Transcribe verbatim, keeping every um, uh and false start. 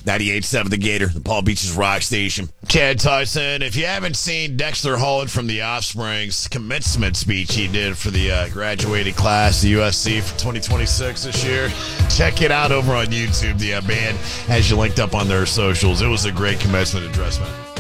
ninety-eight point seven The Gator, the Palm Beaches Rock Station. Chad Tyson, if you haven't seen Dexter Holland from The Offspring's commencement speech he did for the uh, graduating class of U S C for twenty twenty-six this year, check it out over on YouTube. The uh, band has you linked up on their socials. It was a great commencement address, man.